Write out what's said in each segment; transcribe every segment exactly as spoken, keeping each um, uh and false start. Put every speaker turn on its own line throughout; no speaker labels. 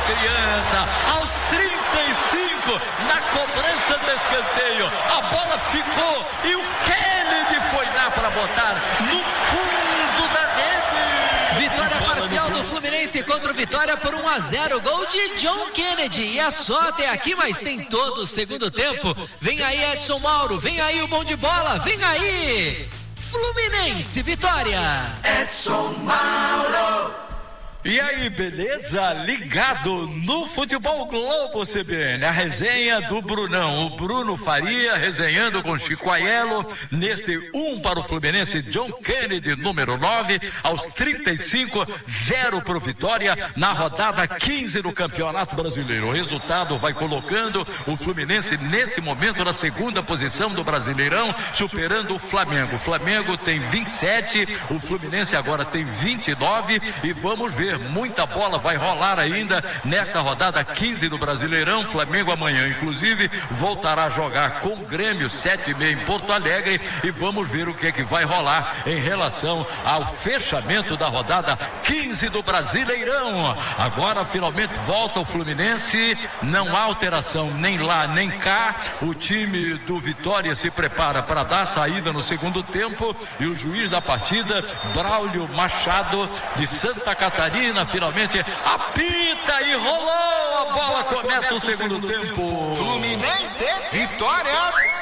criança. Aos trinta e cinco, na cobrança do escanteio, a bola ficou e o Kennedy foi lá para botar no fundo da rede.
Vitória parcial do Fluminense contra o Vitória por um a zero. Gol de John Kennedy. E é só até aqui, mas tem todo o segundo tempo. Vem aí Edson Mauro, vem aí o bom de bola, vem aí Fluminense, Vitória.
Edson Mauro.
E aí, beleza? Ligado no Futebol Globo C B N, a resenha do Brunão, o Bruno Faria resenhando com Chico Aiello, neste um para o Fluminense, John Kennedy, número nove, aos trinta e cinco, zero para o Vitória, na rodada quinze do Campeonato Brasileiro. O resultado vai colocando o Fluminense nesse momento na segunda posição do Brasileirão, superando o Flamengo. O Flamengo tem vinte e sete, o Fluminense agora tem vinte e nove, e vamos ver, muita bola vai rolar ainda nesta rodada quinze do Brasileirão. Flamengo amanhã, inclusive, voltará a jogar com o Grêmio, sete e meia em Porto Alegre, e vamos ver o que é que vai rolar em relação ao fechamento da rodada quinze do Brasileirão. Agora, finalmente, volta o Fluminense, não há alteração nem lá nem cá. O time do Vitória se prepara para dar saída no segundo tempo, e o juiz da partida, Braulio Machado, de Santa Catarina, finalmente apita e rolou a bola. Começa o segundo tempo.
Fluminense, Vitória.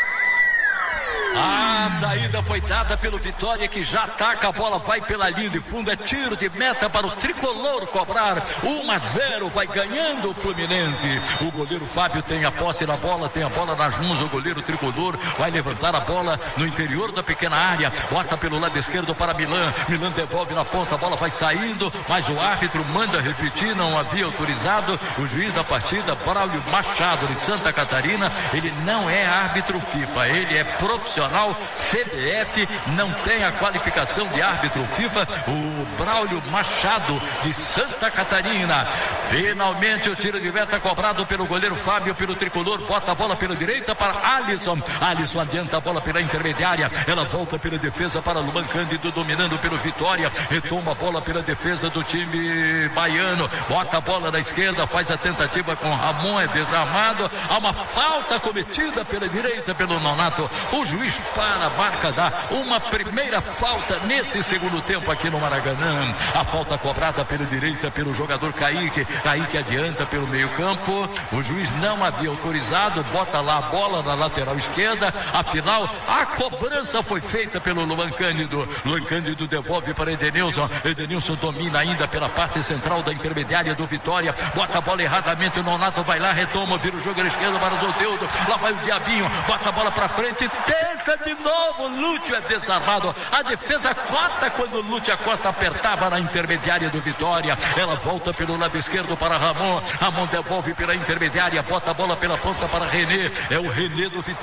A saída foi dada pelo Vitória, que já ataca, a bola vai pela linha de fundo, é tiro de meta para o tricolor cobrar. um a zero, vai ganhando o Fluminense. O goleiro Fábio tem a posse da bola, tem a bola nas mãos. O goleiro tricolor vai levantar a bola no interior da pequena área, bota pelo lado esquerdo para Milan. Milan devolve na ponta, a bola vai saindo, mas o árbitro manda repetir, não havia autorizado. O juiz da partida, Braulio Machado, de Santa Catarina, ele não é árbitro FIFA, ele é profissional C B F, não tem a qualificação de árbitro FIFA. O Braulio Machado, de Santa Catarina. Finalmente o tiro de meta cobrado pelo goleiro Fábio, pelo tricolor, bota a bola pela direita para Alisson. Alisson adianta a bola pela intermediária, ela volta pela defesa para Luan Cândido, dominando pelo Vitória, retoma a bola pela defesa do time baiano, bota a bola na esquerda, faz a tentativa com Ramon, é desarmado. Há uma falta cometida pela direita pelo Nonato. O juiz para a marca, dá uma primeira falta nesse segundo tempo aqui no Maracanã. A falta cobrada pela direita pelo jogador Kaique. Kaique adianta pelo meio campo, o juiz não havia autorizado, bota lá a bola na lateral esquerda. Afinal, a cobrança foi feita pelo Luan Cândido. Luan Cândido devolve para Edenilson. Edenilson domina ainda pela parte central da intermediária do Vitória, bota a bola erradamente, o Nonato vai lá, retoma, vira o jogo à esquerda para o Zoteudo. Lá vai o Diabinho, bota a bola para frente, tenta de novo, Lúcio é desarmado. A defesa corta quando o Lúcio Acosta apertava na intermediária do Vitória. Ela volta pelo lado esquerdo para Ramon. Ramon devolve pela intermediária, bota a bola pela ponta para René. É o René do Vitória.